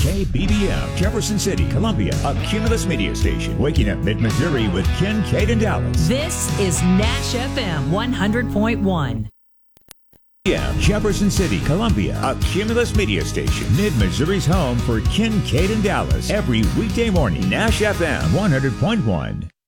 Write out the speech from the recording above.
KBBM, Jefferson City, Columbia, a Cumulus media station. Waking up mid-Missouri with Ken, Kate, and Dallas. This is Nash FM 100.1. Yeah, Jefferson City, Columbia, a Cumulus media station. Mid-Missouri's home for Ken, Kate, and Dallas. Every weekday morning, Nash FM 100.1.